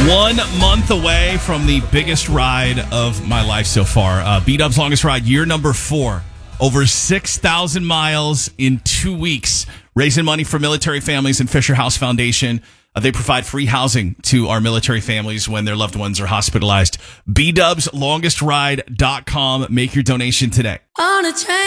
1 month away from the biggest ride of my life so far. B-Dub's longest ride, year number 4. Over 6,000 miles in 2 weeks. Raising money for military families and Fisher House Foundation. They provide free housing to our military families when their loved ones are hospitalized. BDubsLongestRide.com. Make your donation today. On a train.